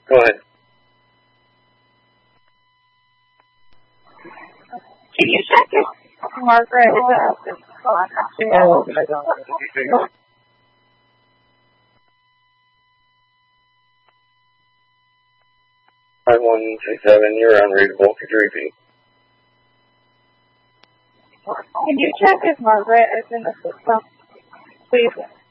Go ahead. Can you check if Margaret is up? Oh, 5167, you're unreadable. Could you repeat? Can you check if Margaret is in the system? Please.